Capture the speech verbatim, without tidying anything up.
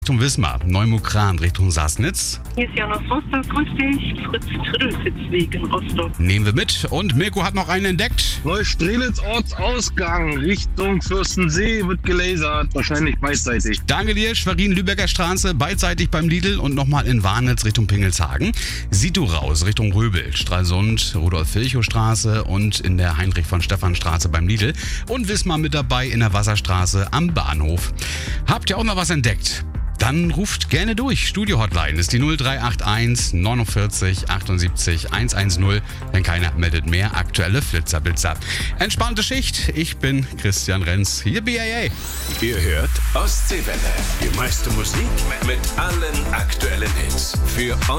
Richtung Wismar, Neumukran Richtung Sassnitz. Hier ist Jana Foster, grüß dich. Fritz Trödelfitzweg in Rostock. Nehmen wir mit. Und Mirko hat noch einen entdeckt. Neustrelitz Ortsausgang Richtung Fürstensee wird gelasert, wahrscheinlich beidseitig. Danke dir, Schwerin, Lübecker Straße, beidseitig beim Lidl und nochmal in Warnitz Richtung Pingelshagen. Situ raus Richtung Röbel, Stralsund, Rudolf-Virchow-Straße und in der Heinrich-von-Stephan-Straße beim Lidl. Und Wismar mit dabei in der Wasserstraße am Bahnhof. Habt ihr auch noch was entdeckt? Dann ruft gerne durch. Studio-Hotline ist die null drei acht eins neunundvierzig achtundsiebzig hundertzehn. Wenn keiner meldet mehr, aktuelle Flitzer-Blitzer. Entspannte Schicht. Ich bin Christian Renz. Hier B A A. Ihr hört Ostseewelle. Die meiste Musik mit allen aktuellen Hits. Für